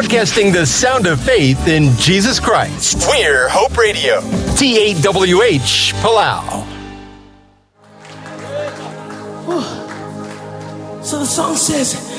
broadcasting the sound of faith in Jesus Christ. We're Hope Radio, TAWH, Palau. So the song says,